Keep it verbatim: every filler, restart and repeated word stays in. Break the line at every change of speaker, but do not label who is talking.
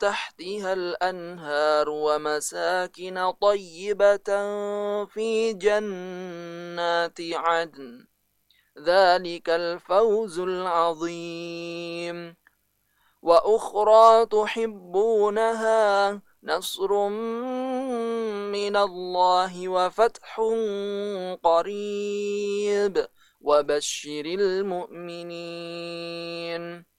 تحتها الأنهار ومساكن طيبة في جنات عدن ذلك الفوز العظيم. وأخرى تحبونها نصر من الله وفتح قريب وبشر المؤمنين.